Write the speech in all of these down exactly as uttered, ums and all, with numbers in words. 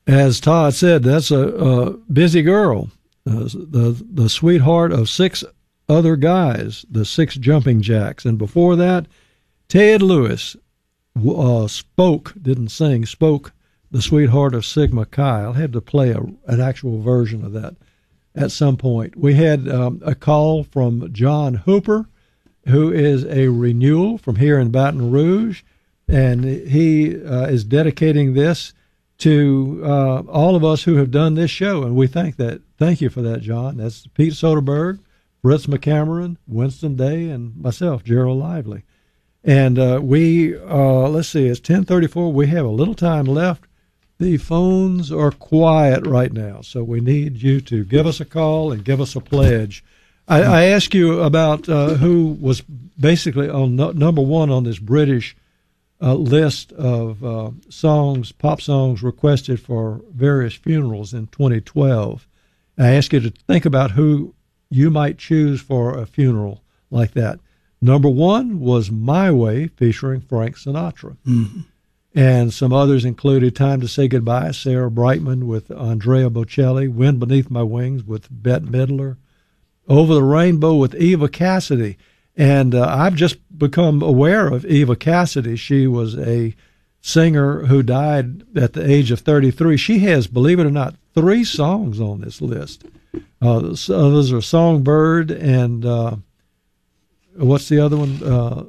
As Todd said, that's a, a busy girl, uh, the the sweetheart of six other guys, the Six Jumping Jacks. And before that, Ted Lewis uh, spoke, didn't sing, spoke the sweetheart of Sigma Chi. I'll have to play a, an actual version of that at some point. We had um, a call from John Hooper, who is a renewal from here in Baton Rouge, and he uh, is dedicating this to uh, all of us who have done this show, and we thank that. Thank you for that, John. That's Pete Soderberg, Fritz McCameron, Winston Day, and myself, Gerald Lively. And uh, we, uh, let's see, it's ten thirty-four. We have a little time left. The phones are quiet right now, so we need you to give us a call and give us a pledge. I, I asked you about uh, who was basically on no, number one on this British uh, list of uh, songs, pop songs requested for various funerals in twenty twelve. I asked you to think about who you might choose for a funeral like that. Number one was My Way, featuring Frank Sinatra. Mm-hmm. And some others included Time to Say Goodbye, Sarah Brightman with Andrea Bocelli, Wind Beneath My Wings with Bette Midler, Over the Rainbow with Eva Cassidy. And uh, I've just become aware of Eva Cassidy. She was a singer who died at the age of thirty-three. She has, believe it or not, three songs on this list. Uh, so those are Songbird and uh, what's the other one? Uh,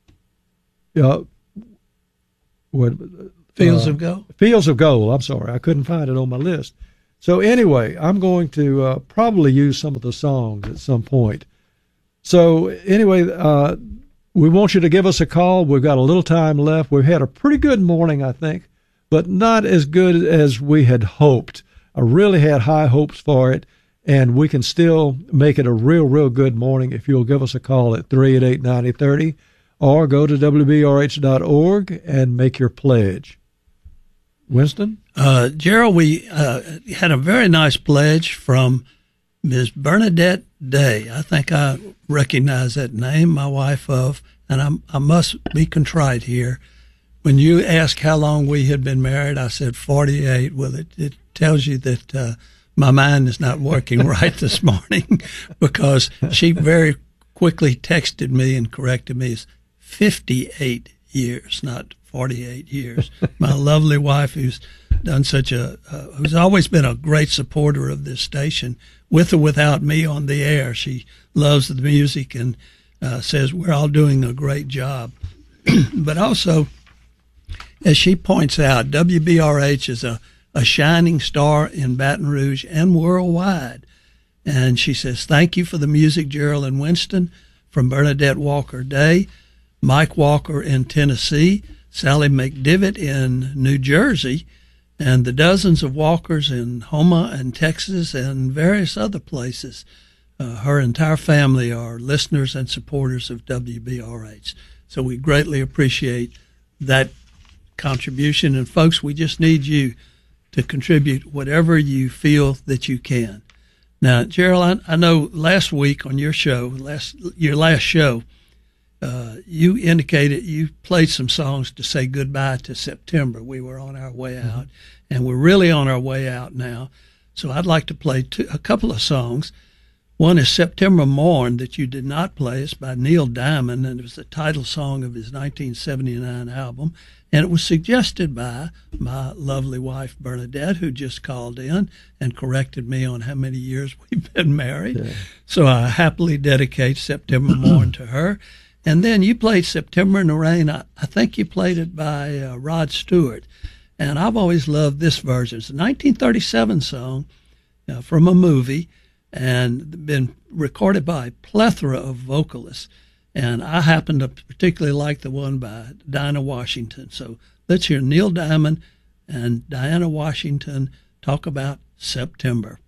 uh, what? Fields uh, of Gold. Fields of Gold. I'm sorry, I couldn't find it on my list. So anyway, I'm going to uh, probably use some of the songs at some point. So anyway, uh, we want you to give us a call. We've got a little time left. We've had a pretty good morning, I think, but not as good as we had hoped. I really had high hopes for it, and we can still make it a real, real good morning if you'll give us a call at three eight eight, nine zero three zero or go to W B R H dot org and make your pledge. Winston? Uh, Gerald, we uh, had a very nice pledge from Miz Bernadette Day. I think I recognize that name, my wife of, and I'm, I must be contrite here. When you asked how long we had been married, I said forty-eight. Well, it, it tells you that uh, my mind is not working right this morning, because she very quickly texted me and corrected me. It's fifty-eight years, not forty-eight years. My lovely wife, who's done such a, uh, who's always been a great supporter of this station, with or without me on the air. She loves the music and uh, says we're all doing a great job. But also, as she points out, W B R H is a, a shining star in Baton Rouge and worldwide. And she says, thank you for the music, Gerald and Winston, from Bernadette Walker Day, Mike Walker in Tennessee, Sally McDivitt in New Jersey, and the dozens of Walkers in Houma and Texas and various other places. Uh, her entire family are listeners and supporters of W B R H. So we greatly appreciate that contribution. And folks, we just need you to contribute whatever you feel that you can. Now, Gerald, I, I know last week on your show, last your last show, uh, you indicated you played some songs to say goodbye to September. We were on our way out, mm-hmm. and we're really on our way out now. So I'd like to play two, a couple of songs. One is September Morn that you did not play. It's by Neil Diamond, and it was the title song of his nineteen seventy-nine album. And it was suggested by my lovely wife, Bernadette, who just called in and corrected me on how many years we've been married. Yeah. So I happily dedicate September Morn to her. And then you played September in the Rain. I, I think you played it by uh, Rod Stewart. And I've always loved this version. It's a nineteen thirty-seven song uh, from a movie and been recorded by a plethora of vocalists. And I happen to particularly like the one by Dinah Washington. So let's hear Neil Diamond and Diana Washington talk about September.